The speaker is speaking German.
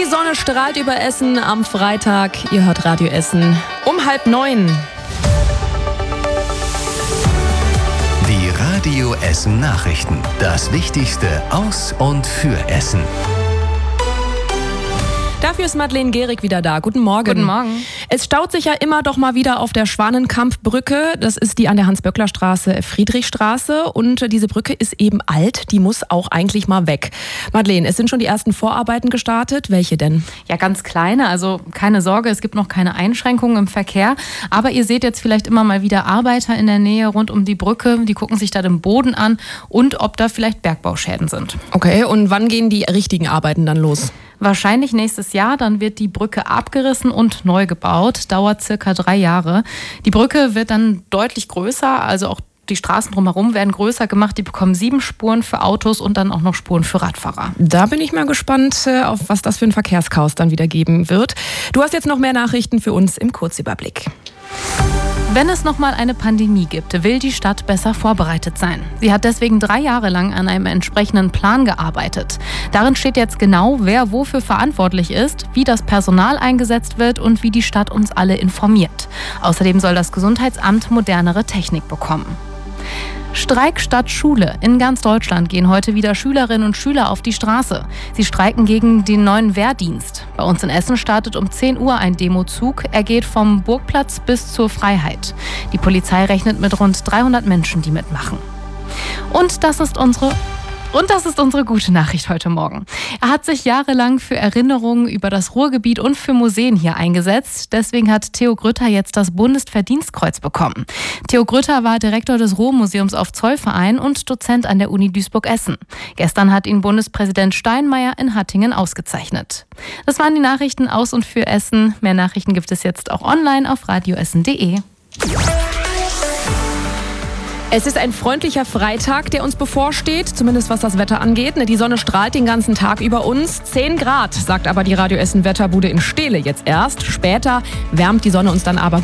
Die Sonne strahlt über Essen am Freitag. Ihr hört Radio Essen um 8:30. Die Radio Essen Nachrichten. Das Wichtigste aus und für Essen. Dafür ist Madeleine Gehrig wieder da. Guten Morgen. Guten Morgen. Es staut sich ja immer doch mal wieder auf der Schwanenkampbrücke. Das ist die an der Hans-Böckler-Straße, Friedrichstraße. Und diese Brücke ist eben alt. Die muss auch eigentlich mal weg. Madeleine, es sind schon die ersten Vorarbeiten gestartet. Welche denn? Ja, ganz kleine. Also keine Sorge, es gibt noch keine Einschränkungen im Verkehr. Aber ihr seht jetzt vielleicht immer mal wieder Arbeiter in der Nähe rund um die Brücke. Die gucken sich da den Boden an und ob da vielleicht Bergbauschäden sind. Okay, und wann gehen die richtigen Arbeiten dann los? Wahrscheinlich nächstes Jahr, dann wird die Brücke abgerissen und neu gebaut. Dauert circa 3 Jahre. Die Brücke wird dann deutlich größer, also auch die Straßen drumherum werden größer gemacht. Die bekommen 7 Spuren für Autos und dann auch noch Spuren für Radfahrer. Da bin ich mal gespannt, auf was das für ein Verkehrschaos dann wieder geben wird. Du hast jetzt noch mehr Nachrichten für uns im Kurzüberblick. Wenn es nochmal eine Pandemie gibt, will die Stadt besser vorbereitet sein. Sie hat deswegen 3 Jahre lang an einem entsprechenden Plan gearbeitet. Darin steht jetzt genau, wer wofür verantwortlich ist, wie das Personal eingesetzt wird und wie die Stadt uns alle informiert. Außerdem soll das Gesundheitsamt modernere Technik bekommen. Streik statt Schule. In ganz Deutschland gehen heute wieder Schülerinnen und Schüler auf die Straße. Sie streiken gegen den neuen Wehrdienst. Bei uns in Essen startet um 10 Uhr ein Demozug. Er geht vom Burgplatz bis zur Freiheit. Die Polizei rechnet mit rund 300 Menschen, die mitmachen. Und das ist unsere gute Nachricht heute Morgen. Er hat sich jahrelang für Erinnerungen über das Ruhrgebiet und für Museen hier eingesetzt. Deswegen hat Theo Grütter jetzt das Bundesverdienstkreuz bekommen. Theo Grütter war Direktor des Ruhrmuseums auf Zollverein und Dozent an der Uni Duisburg-Essen. Gestern hat ihn Bundespräsident Steinmeier in Hattingen ausgezeichnet. Das waren die Nachrichten aus und für Essen. Mehr Nachrichten gibt es jetzt auch online auf radioessen.de. Es ist ein freundlicher Freitag, der uns bevorsteht, zumindest was das Wetter angeht. Die Sonne strahlt den ganzen Tag über uns. 10 Grad, sagt aber die Radio Essen Wetterbude in Steele jetzt erst. Später wärmt die Sonne uns dann aber